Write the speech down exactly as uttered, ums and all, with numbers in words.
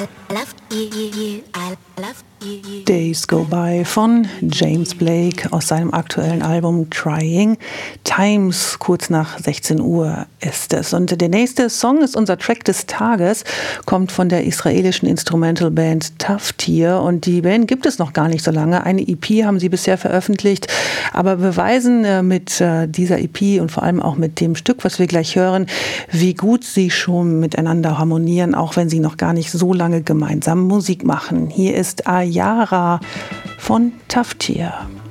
Days Go By von James Blake aus seinem aktuellen Album Trying Times. Kurz nach sechzehn Uhr ist es. Und der nächste Song ist unser Track des Tages, kommt von der israelischen Instrumental-Band Taftir. Und die Band gibt es noch gar nicht so lange. Eine E P haben sie bisher veröffentlicht, aber beweisen äh, mit äh, dieser E P und vor allem auch mit dem Stück, was wir gleich hören, wie gut sie schon miteinander harmonieren, auch wenn sie noch gar nicht so lange gemeinsam Musik machen. Hier ist Ayara von Taftir.